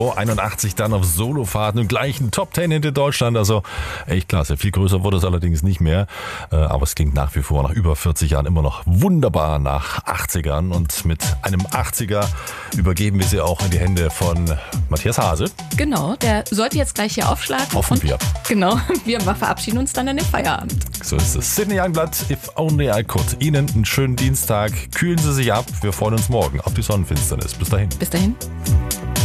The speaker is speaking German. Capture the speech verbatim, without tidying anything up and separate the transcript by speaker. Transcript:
Speaker 1: einundachtzig dann auf Solofahrten und gleich ein Top Ten hinter Deutschland. Also echt klasse. Viel größer wurde es allerdings nicht mehr. Aber es klingt nach wie vor nach über vierzig Jahren immer noch wunderbar nach achtzigern. Und mit einem achtziger übergeben wir sie auch in die Hände von Matthias Hase.
Speaker 2: Genau, der sollte jetzt gleich hier aufschlagen.
Speaker 1: Hoffen
Speaker 2: und
Speaker 1: wir.
Speaker 2: Genau, wir verabschieden uns dann in den Feierabend.
Speaker 1: So ist es. Sydney Youngblood, If Only I Could. Ihnen einen schönen Dienstag. Kühlen Sie sich ab. Wir freuen uns morgen auf die Sonnenfinsternis. Bis dahin.
Speaker 2: Bis dahin.